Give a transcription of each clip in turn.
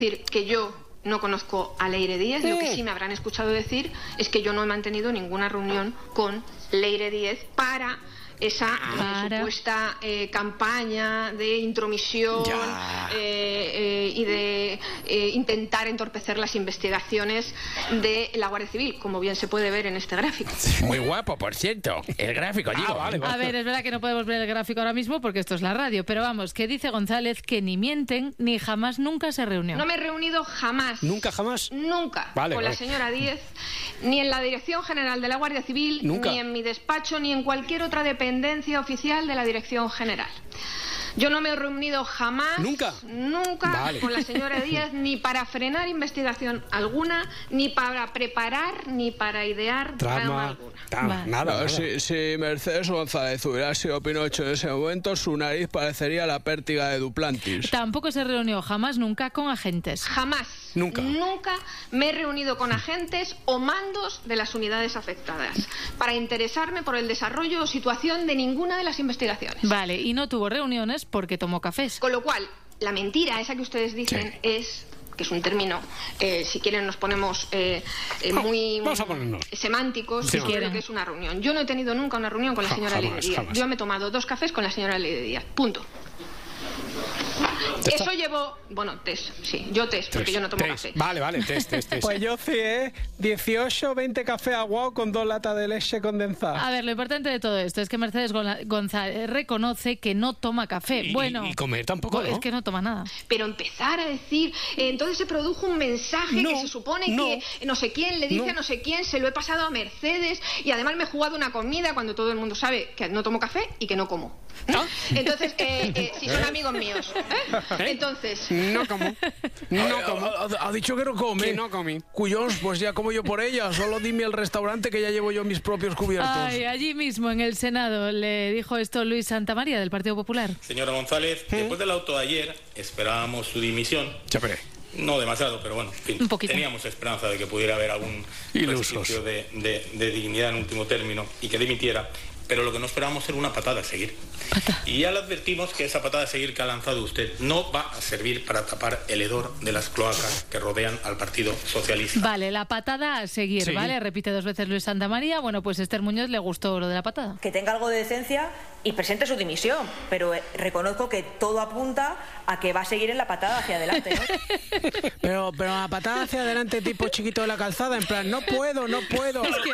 decir que yo no conozco a Leire Díez. Lo que sí me habrán escuchado decir es que yo no he mantenido ninguna reunión con Leire Díez para esa supuesta campaña de intromisión y de intentar entorpecer las investigaciones de la Guardia Civil, como bien se puede ver en este gráfico. Muy guapo, por cierto, el gráfico, digo. Vale. A ver, es verdad que no podemos ver el gráfico ahora mismo porque esto es la radio, pero vamos, que dice González que ni mienten ni jamás nunca se reunió. No me he reunido jamás. ¿Nunca, jamás? Nunca con la señora Díez, ni en la Dirección General de la Guardia Civil, ni en mi despacho, ni en cualquier otra dependencia oficial de la Dirección General. Yo no me he reunido jamás, nunca con la señora Díez, ni para frenar investigación alguna, ni para preparar, ni para idear trama alguna. Nada. Si Mercedes González hubiera sido Pinocho en ese momento, su nariz parecería la pértiga de Duplantis. Tampoco se reunió jamás, nunca con agentes. Jamás. Nunca me he reunido con agentes o mandos de las unidades afectadas para interesarme por el desarrollo o situación de ninguna de las investigaciones. Vale, y no tuvo reuniones porque tomó cafés. Con lo cual, la mentira esa que ustedes dicen es, que es un término, si quieren nos ponemos muy semánticos, si sobre lo que es una reunión. Yo no he tenido nunca una reunión con la señora Leire Díez. Yo me he tomado 2 cafés con la señora Leire Díez. Punto. Eso llevó... Bueno, test, sí. Yo test, porque yo no tomo café. Vale, test. Pues yo sí, 18 o 20 cafés aguados con 2 latas de leche condensada. A ver, lo importante de todo esto es que Mercedes González reconoce que no toma café. Y comer tampoco, ¿no? Es que no toma nada. Pero empezar a decir... entonces se produjo un mensaje que se supone que no sé quién le dice a no sé quién, se lo he pasado a Mercedes y además me he jugado una comida cuando todo el mundo sabe que no tomo café y que no como. Entonces, si son amigos míos, entonces... No como. Ha dicho que no come. Que no comí. Cuyos, pues ya como yo por ella. Solo dime el restaurante que ya llevo yo mis propios cubiertos. Ay, allí mismo en el Senado le dijo esto Luis Santamaría del Partido Popular. Señora González, después del auto de ayer esperábamos su dimisión. No demasiado, pero bueno, en fin, teníamos esperanza de que pudiera haber algún ejercicio de dignidad en último término y que dimitiera. Pero lo que no esperábamos era una patada a seguir. Y ya le advertimos que esa patada a seguir que ha lanzado usted no va a servir para tapar el hedor de las cloacas que rodean al Partido Socialista. Vale, la patada a seguir, ¿vale? Repite 2 veces Luis Santamaría. Bueno, pues Esther Muñoz le gustó lo de la patada. Que tenga algo de decencia y presente su dimisión. Pero reconozco que todo apunta a que va a seguir en la patada hacia adelante, ¿no? Pero la patada hacia adelante tipo chiquito de la calzada, en plan, no puedo. Es que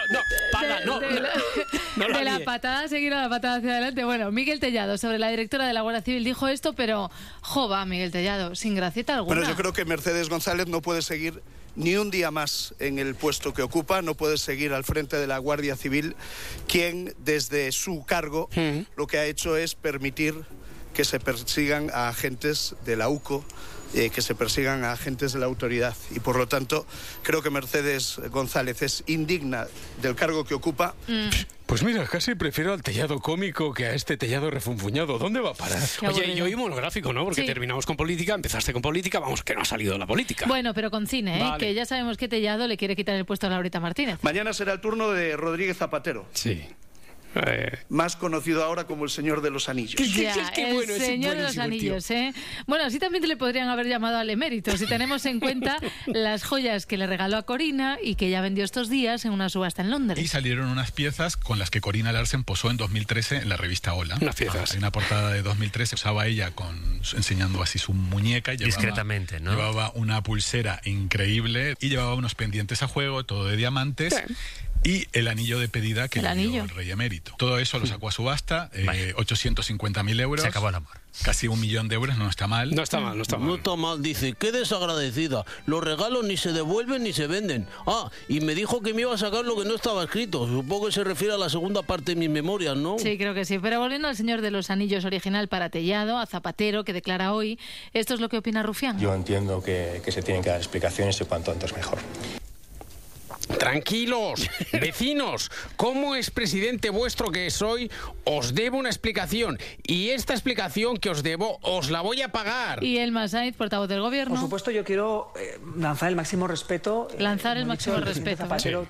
de la patada a seguir a la patada hacia adelante. Bueno, Miguel Tellado, sobre la directora de la Guardia Civil, dijo esto, pero va, Miguel Tellado, sin gracieta alguna. Bueno, yo creo que Mercedes González no puede seguir ni un día más en el puesto que ocupa, no puede seguir al frente de la Guardia Civil, quien desde su cargo lo que ha hecho es permitir que se persigan a agentes de la UCO, que se persigan a agentes de la autoridad. Y por lo tanto, creo que Mercedes González es indigna del cargo que ocupa. Pues mira, casi prefiero al Tellado cómico que a este Tellado refunfuñado. ¿Dónde va a parar? Oye, y hoy monográfico, ¿no? Porque terminamos con política, empezaste con política, vamos, que no ha salido la política. Bueno, pero con cine, que ya sabemos que Tellado le quiere quitar el puesto a Laurita Martínez. Mañana será el turno de Rodríguez Zapatero. Sí. Más conocido ahora como el Señor de los Anillos. El Señor de los Anillos, Bueno, así también le podrían haber llamado al emérito, si tenemos en cuenta las joyas que le regaló a Corina y que ya vendió estos días en una subasta en Londres. Y salieron unas piezas con las que Corina Larsen posó en 2013 en la revista Hola. Unas piezas. Hay una portada de 2013, usaba ella enseñando así su muñeca. Y discretamente, ¿no? Llevaba una pulsera increíble y llevaba unos pendientes a juego, todo de diamantes. Y el anillo de pedida que le dio el rey emérito. Todo eso lo sacó a subasta, 850.000 euros. Se acabó el amor. Casi 1 millón de euros, no está mal. No está mal. No está mal, dice, qué desagradecida. Los regalos ni se devuelven ni se venden. Y me dijo que me iba a sacar lo que no estaba escrito. Supongo que se refiere a la segunda parte de mis memorias, ¿no? Sí, creo que sí. Pero volviendo al Señor de los Anillos original para Tellado, a Zapatero, que declara hoy, esto es lo que opina Rufián. Yo entiendo que se tienen que dar explicaciones y cuanto antes mejor. Tranquilos, vecinos, como expresidente vuestro que soy, os debo una explicación y esta explicación que os debo os la voy a pagar. Y Elma Sainz, portavoz del gobierno. Por supuesto, yo quiero lanzar el máximo respeto. Lanzar el máximo respeto. Zapatero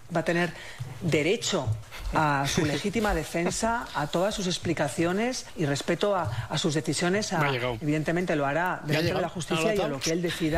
Va a tener derecho a su legítima defensa, a todas sus explicaciones y respeto a sus decisiones. Evidentemente lo hará delante de la justicia y a lo que él decida.